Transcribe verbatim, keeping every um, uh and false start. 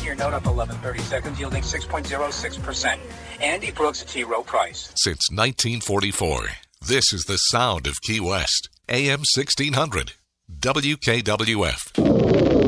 ten-year note up eleven thirty seconds, yielding six point zero six percent. Andy Brooks, T. Rowe Price. Since nineteen forty-four, this is the sound of Key West. A M sixteen hundred. W K W F.